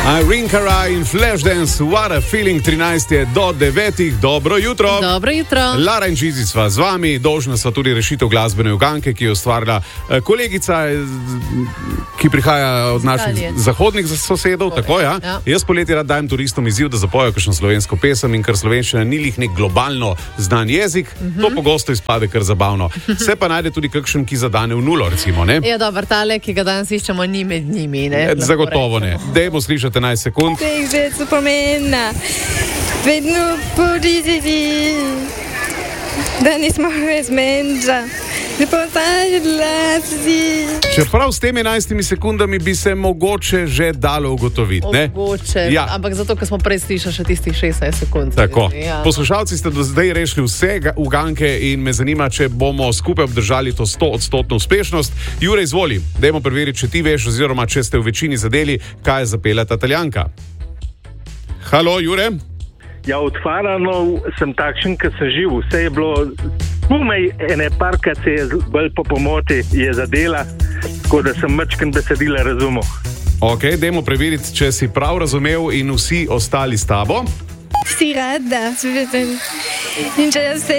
Irene Cara in Flashdance, What a Feeling, 13 je do 9. Dobro jutro. Dobro jutro. Lara in Žizi sva z vami, dolžna sva tudi rešitev glasbene uganke, ki jo ustvarila kolegica, ki prihaja od naših zahodnih sosedov. Tako, ja. Jaz poleti rad dajem turistom izziv, da zapojejo kakšno slovensko pesem, in ker slovenščina ni lih nek globalno znan jezik, to pogosto izpade kar zabavno. Se pa najde tudi kakšen, ki zadane v nulo, recimo, ne? Ja, dober, tale, ki ga danes iščemo, ni med njimi, ne? Zagotovo ne. Dajmo slišati 11 sekund. Že so pomena, vedno podizidi, da nismo res menža, ne potajlasi. Čeprav s temi 11 sekundami bi se mogoče že dalo ugotoviti, ne? Mogoče, ja. Ampak zato, ker smo prej slišali še tistih 16 sekund. Tako. Ja. Poslušalci ste do zdaj rešili vse uganke in me zanima, če bomo skupaj obdržali to 100% uspešnost. Jure, izvoli, dajmo preveriti, če ti veš oziroma če ste v večini zadeli, kaj je zapela ta Italijanka. Halo, Jure? Ja, od Faranov sem takšen, ker sem živ. Vse je bilo umej, ene parka se je bolj po pomoti je zadela, tako da sem mačken besedila razumel. Ok, dajmo preveriti, če si prav razumel in vsi ostali s tabo. Si rada, in če se